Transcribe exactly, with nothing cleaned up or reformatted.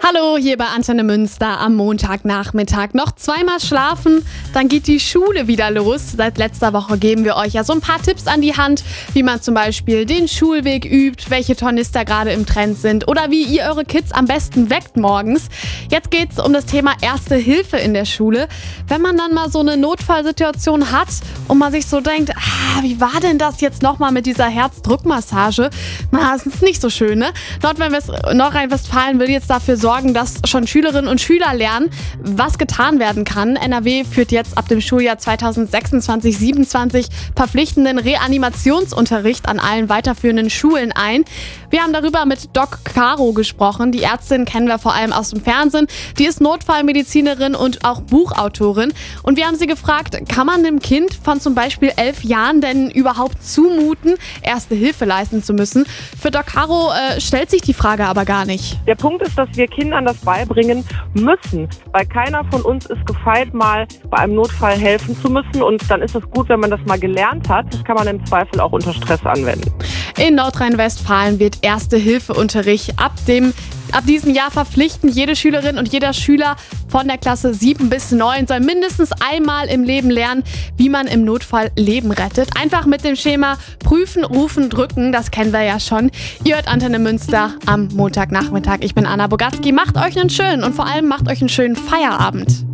Hallo, hier bei Antenne Münster am Montagnachmittag. Noch zweimal schlafen, dann geht die Schule wieder los. Seit letzter Woche geben wir euch ja so ein paar Tipps an die Hand, wie man zum Beispiel den Schulweg übt, welche Tornister gerade im Trend sind oder wie ihr eure Kids am besten weckt morgens. Jetzt geht's um das Thema Erste Hilfe in der Schule. Wenn man dann mal so eine Notfallsituation hat und man sich so denkt, ah, wie war denn das jetzt nochmal mit dieser Herzdruckmassage? Na, das ist nicht so schön, ne? Nordrhein-West- Nordrhein-Westfalen will jetzt dafür sorgen, dass schon Schülerinnen und Schüler lernen, was getan werden kann. N R W führt jetzt ab dem Schuljahr zweitausendsechsundzwanzig siebenundzwanzig verpflichtenden Reanimationsunterricht an allen weiterführenden Schulen ein. Wir haben darüber mit Doc Caro gesprochen. Die Ärztin kennen wir vor allem aus dem Fernsehen. Die ist Notfallmedizinerin und auch Buchautorin. Und wir haben sie gefragt, kann man dem Kind von zum Beispiel elf Jahren denn überhaupt zumuten, Erste Hilfe leisten zu müssen? Für Doc Caro äh, stellt sich die Frage aber gar nicht. Der Punkt ist, dass wir Kindern das beibringen müssen, weil keiner von uns ist gefeit, mal bei einem Notfall helfen zu müssen, und dann ist es gut, wenn man das mal gelernt hat. Das kann man im Zweifel auch unter Stress anwenden. In Nordrhein-Westfalen wird Erste-Hilfe-Unterricht ab dem Ab diesem Jahr verpflichten. Jede Schülerin und jeder Schüler von der Klasse sieben bis neun soll mindestens einmal im Leben lernen, wie man im Notfall Leben rettet. Einfach mit dem Schema prüfen, rufen, drücken, das kennen wir ja schon. Ihr hört Antenne Münster am Montagnachmittag. Ich bin Anna Bogatski. Macht euch einen schönen und vor allem macht euch einen schönen Feierabend.